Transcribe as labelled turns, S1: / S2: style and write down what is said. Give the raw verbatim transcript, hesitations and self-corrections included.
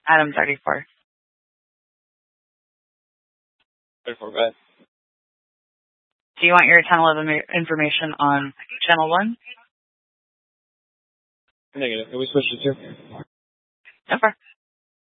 S1: Adam thirty-four.
S2: thirty-four, go ahead.
S1: Do you want your channel of information on channel one?
S2: Negative. Can we switch to two?
S1: Over.